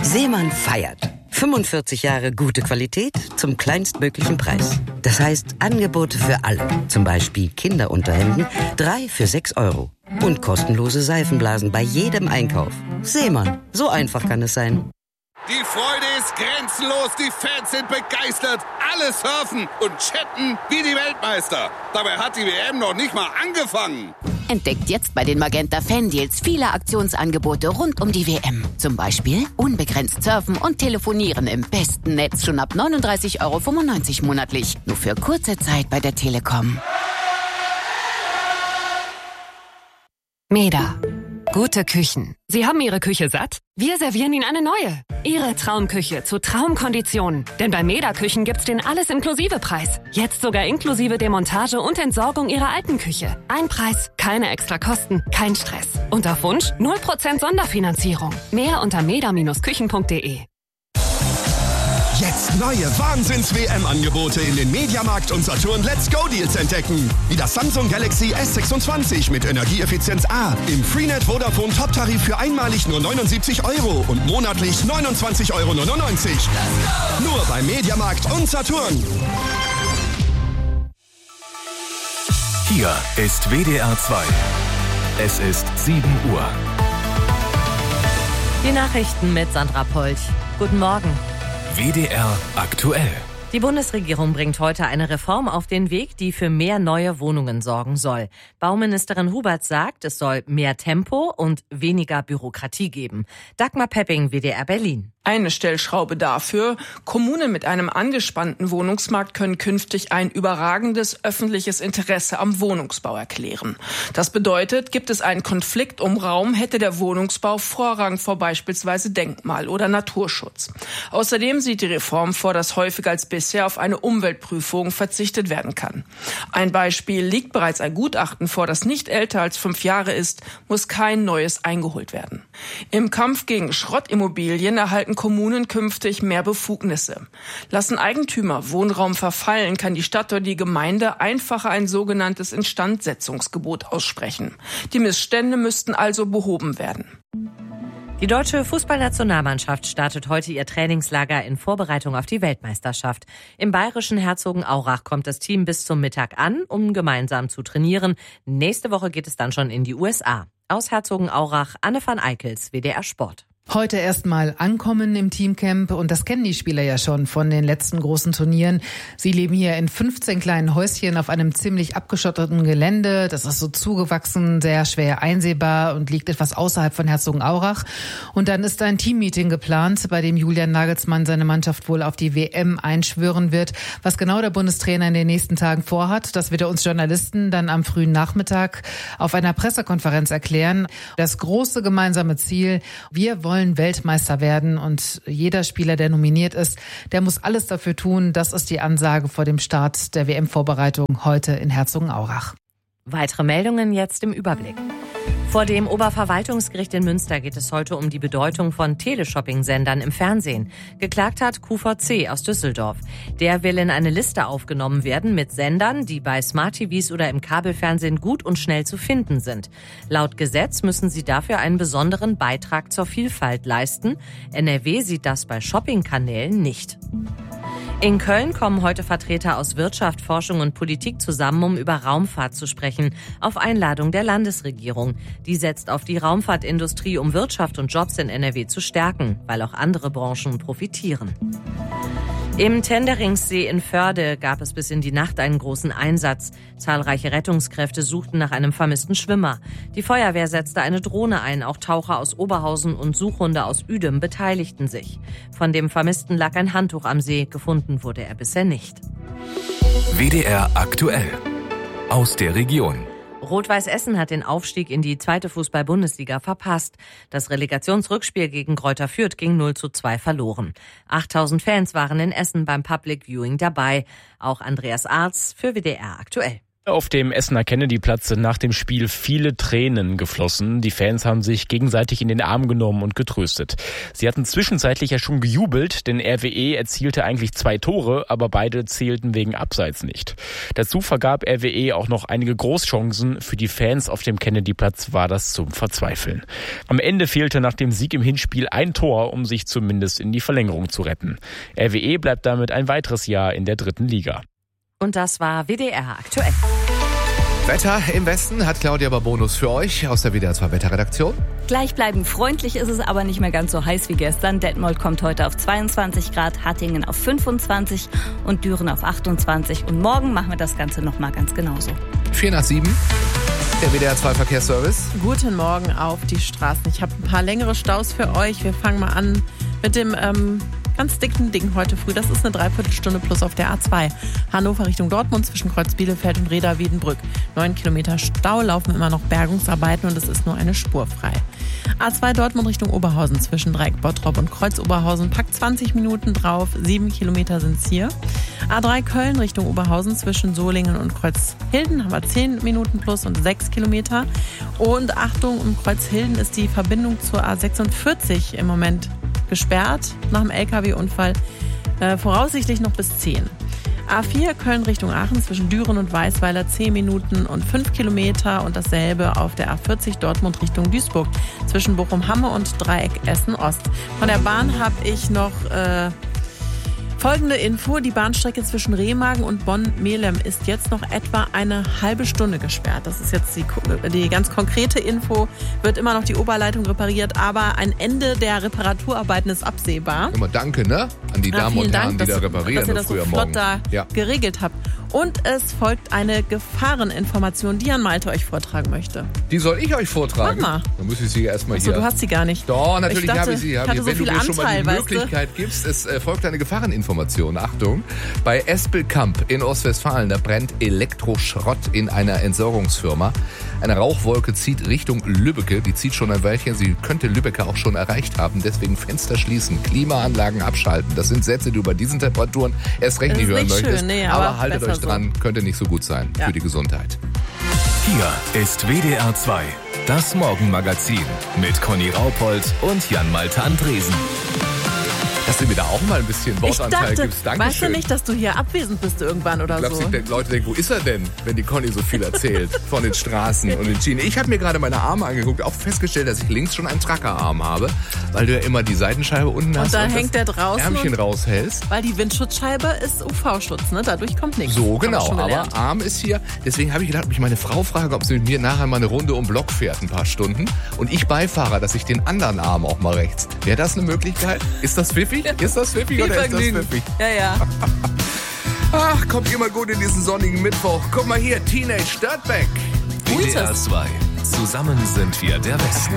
Seemann feiert. 45 Jahre gute Qualität zum kleinstmöglichen Preis. Das heißt, Angebote für alle. Zum Beispiel Kinderunterhemden, 3 für 6 €. Und kostenlose Seifenblasen bei jedem Einkauf. Seemann, so einfach kann es sein. Die Freude ist grenzenlos, die Fans sind begeistert. Alle surfen und chatten wie die Weltmeister. Dabei hat die WM noch nicht mal angefangen. Entdeckt jetzt bei den Magenta Fan-Deals viele Aktionsangebote rund um die WM. Zum Beispiel unbegrenzt surfen und telefonieren im besten Netz schon ab 39,95 € monatlich. Nur für kurze Zeit bei der Telekom. Meda. Gute Küchen. Sie haben Ihre Küche satt? Wir servieren Ihnen eine neue. Ihre Traumküche zu Traumkonditionen. Denn bei Meda Küchen gibt's den Alles-Inklusive-Preis. Jetzt sogar inklusive Demontage und Entsorgung Ihrer alten Küche. Ein Preis, keine extra Kosten, kein Stress. Und auf Wunsch 0% Sonderfinanzierung. Mehr unter meda-küchen.de. Jetzt neue Wahnsinns-WM-Angebote in den Mediamarkt und Saturn Let's Go Deals entdecken. Wie das Samsung Galaxy S26 mit Energieeffizienz A im Freenet Vodafone Top-Tarif für einmalig nur 79 € und monatlich 29,99 €. Nur bei Mediamarkt und Saturn. Hier ist WDR 2. Es ist 7 Uhr. Die Nachrichten mit Sandra Polch. Guten Morgen. WDR aktuell. Die Bundesregierung bringt heute eine Reform auf den Weg, die für mehr neue Wohnungen sorgen soll. Bauministerin Hubert sagt, es soll mehr Tempo und weniger Bürokratie geben. Dagmar Pepping, WDR Berlin. Eine Stellschraube dafür: Kommunen mit einem angespannten Wohnungsmarkt können künftig ein überragendes öffentliches Interesse am Wohnungsbau erklären. Das bedeutet, gibt es einen Konflikt um Raum, hätte der Wohnungsbau Vorrang vor beispielsweise Denkmal- oder Naturschutz. Außerdem sieht die Reform vor, dass häufiger als bisher auf eine Umweltprüfung verzichtet werden kann. Ein Beispiel: Liegt bereits ein Gutachten vor, das nicht älter als 5 Jahre ist, muss kein neues eingeholt werden. Im Kampf gegen Schrottimmobilien erhalten Kommunen künftig mehr Befugnisse. Lassen Eigentümer Wohnraum verfallen, kann die Stadt oder die Gemeinde einfacher ein sogenanntes Instandsetzungsgebot aussprechen. Die Missstände müssten also behoben werden. Die deutsche Fußballnationalmannschaft startet heute ihr Trainingslager in Vorbereitung auf die Weltmeisterschaft. Im bayerischen Herzogenaurach kommt das Team bis zum Mittag an, um gemeinsam zu trainieren. Nächste Woche geht es dann schon in die USA. Aus Herzogenaurach, Anne van Eickels, WDR Sport. Heute erstmal ankommen im Teamcamp, und das kennen die Spieler ja schon von den letzten großen Turnieren. Sie leben hier in 15 kleinen Häuschen auf einem ziemlich abgeschotteten Gelände. Das ist so zugewachsen, sehr schwer einsehbar und liegt etwas außerhalb von Herzogenaurach. Und dann ist ein Teammeeting geplant, bei dem Julian Nagelsmann seine Mannschaft wohl auf die WM einschwören wird. Was genau der Bundestrainer in den nächsten Tagen vorhat, das wird er uns Journalisten dann am frühen Nachmittag auf einer Pressekonferenz erklären. Das große gemeinsame Ziel: wir wollen Weltmeister werden, und jeder Spieler, der nominiert ist, der muss alles dafür tun. Das ist die Ansage vor dem Start der WM-Vorbereitung heute in Herzogenaurach. Weitere Meldungen jetzt im Überblick. Vor dem Oberverwaltungsgericht in Münster geht es heute um die Bedeutung von Teleshopping-Sendern im Fernsehen. Geklagt hat QVC aus Düsseldorf. Der will in eine Liste aufgenommen werden mit Sendern, die bei Smart-TVs oder im Kabelfernsehen gut und schnell zu finden sind. Laut Gesetz müssen sie dafür einen besonderen Beitrag zur Vielfalt leisten. NRW sieht das bei Shopping-Kanälen nicht. In Köln kommen heute Vertreter aus Wirtschaft, Forschung und Politik zusammen, um über Raumfahrt zu sprechen, auf Einladung der Landesregierung. Die setzt auf die Raumfahrtindustrie, um Wirtschaft und Jobs in NRW zu stärken, weil auch andere Branchen profitieren. Im Tenderingsee in Förde gab es bis in die Nacht einen großen Einsatz. Zahlreiche Rettungskräfte suchten nach einem vermissten Schwimmer. Die Feuerwehr setzte eine Drohne ein. Auch Taucher aus Oberhausen und Suchhunde aus Uedem beteiligten sich. Von dem Vermissten lag ein Handtuch am See. Gefunden wurde er bisher nicht. WDR aktuell. Aus der Region. Rot-Weiß Essen hat den Aufstieg in die 2. Fußball-Bundesliga verpasst. Das Relegationsrückspiel gegen Greuther Fürth ging 0:2 verloren. 8000 Fans waren in Essen beim Public Viewing dabei. Auch Andreas Arz für WDR aktuell. Auf dem Essener Kennedy-Platz sind nach dem Spiel viele Tränen geflossen. Die Fans haben sich gegenseitig in den Arm genommen und getröstet. Sie hatten zwischenzeitlich ja schon gejubelt, denn RWE erzielte eigentlich 2 Tore, aber beide zählten wegen Abseits nicht. Dazu vergab RWE auch noch einige Großchancen. Für die Fans auf dem Kennedy-Platz war das zum Verzweifeln. Am Ende fehlte nach dem Sieg im Hinspiel ein Tor, um sich zumindest in die Verlängerung zu retten. RWE bleibt damit ein weiteres Jahr in der 3. Liga. Und das war WDR aktuell. Wetter im Westen hat Claudia Babonus für euch aus der WDR 2 Wetterredaktion. Gleichbleibend freundlich ist es aber nicht mehr ganz so heiß wie gestern. Detmold kommt heute auf 22 Grad, Hattingen auf 25 und Düren auf 28. Und morgen machen wir das Ganze nochmal ganz genauso. 4 nach 7. Der WDR 2 Verkehrsservice. Guten Morgen auf die Straßen. Ich habe ein paar längere Staus für euch. Wir fangen mal an mit dem ganz dicken Ding heute früh. Das ist eine Dreiviertelstunde plus auf der A2. Hannover Richtung Dortmund zwischen Kreuz Bielefeld und Reda-Wiedenbrück. 9 Kilometer Stau, laufen immer noch Bergungsarbeiten und es ist nur eine Spur frei. A2 Dortmund Richtung Oberhausen zwischen Dreieck Bottrop und Kreuz Oberhausen. Packt 20 Minuten drauf, 7 Kilometer sind's hier. A3 Köln Richtung Oberhausen zwischen Solingen und Kreuzhilden haben wir 10 Minuten plus und 6 Kilometer. Und Achtung, um Kreuzhilden ist die Verbindung zur A46 im Moment gesperrt nach dem LKW-Unfall, voraussichtlich noch bis 10. A4 Köln Richtung Aachen zwischen Düren und Weißweiler 10 Minuten und 5 Kilometer und dasselbe auf der A40 Dortmund Richtung Duisburg zwischen Bochum-Hamme und Dreieck Essen-Ost. Von der Bahn habe ich noch folgende Info. Die Bahnstrecke zwischen Remagen und Bonn-Melem ist jetzt noch etwa eine halbe Stunde gesperrt. Das ist jetzt die ganz konkrete Info. Wird immer noch die Oberleitung repariert, aber ein Ende der Reparaturarbeiten ist absehbar. Immer danke, ne? An die Damen und Herren, die da reparieren. Dass ihr das so flott da geregelt habt. Und es folgt eine Gefahreninformation, die Jan Malte euch vortragen möchte. Die soll ich euch vortragen? Mach mal. Dann muss ich sie erstmal hier... Achso, du hast sie gar nicht. Doch, natürlich habe ich sie. Wenn du mir schon mal die Möglichkeit gibst, es folgt eine Gefahreninformation. Achtung, bei Espelkamp in Ostwestfalen, da brennt Elektroschrott in einer Entsorgungsfirma. Eine Rauchwolke zieht Richtung Lübbecke. Die zieht schon ein Weilchen. Sie könnte Lübbecke auch schon erreicht haben. Deswegen Fenster schließen, Klimaanlagen abschalten. Das sind Sätze, die du bei diesen Temperaturen erst recht nicht hören möchtest. Nee, aber haltet euch dran, könnte nicht so gut sein für die Gesundheit. Hier ist WDR 2, das Morgenmagazin mit Conny Raupold und Jan Malte Andresen. Dass du mir da auch mal ein bisschen Wortanteil gibst. Dankeschön. Weißt du nicht, dass du hier abwesend bist irgendwann oder so? Die Leute denken, wo ist er denn, wenn die Conny so viel erzählt von den Straßen und den Schienen. Ich habe mir gerade meine Arme angeguckt, auch festgestellt, dass ich links schon einen Trackerarm habe, weil du ja immer die Seitenscheibe unten hast und da hängt der draußen Ärmchen raushältst. Weil die Windschutzscheibe ist UV-Schutz, ne? Dadurch kommt nichts. So, genau. Aber Arm ist hier. Deswegen habe ich gedacht, ob ich meine Frau frage, ob sie mit mir nachher mal eine Runde um Block fährt, ein paar Stunden. Und ich Beifahrer, dass ich den anderen Arm auch mal rechts. Wäre das eine Möglichkeit? Ist das pfiffig? Ist das pfiffig oder ist das pfiffig? Ja. Ach, kommt immer gut in diesen sonnigen Mittwoch. Guck mal hier, Teenage Dirtbag. WDR 2. Zusammen sind wir der Westen.